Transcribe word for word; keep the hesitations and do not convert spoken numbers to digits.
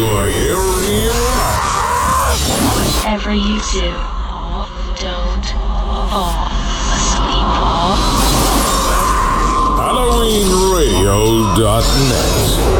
You're hearing it. Whatever you do, don't fall asleep. Halloween Radio dot net